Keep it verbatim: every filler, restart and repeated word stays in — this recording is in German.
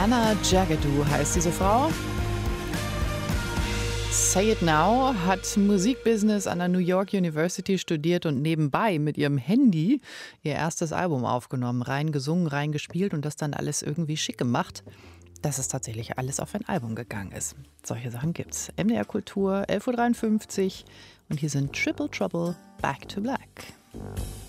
Hannah Jagadoo heißt diese Frau. Say It Now hat Musikbusiness an der New York University studiert und nebenbei mit ihrem Handy ihr erstes Album aufgenommen, rein gesungen, rein gespielt und das dann alles irgendwie schick gemacht, dass es tatsächlich alles auf ein Album gegangen ist. Solche Sachen gibt's. M D R Kultur, elf Uhr dreiundfünfzig und hier sind Triple Trouble, Back to Black.